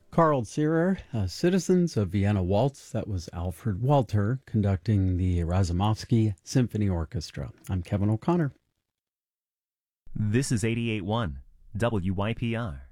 Karl Zierer, Citizens of Vienna Waltz. That was Alfred Walter conducting the Razumovsky Symphony Orchestra. I'm Kevin O'Connor. This is 88.1 WYPR.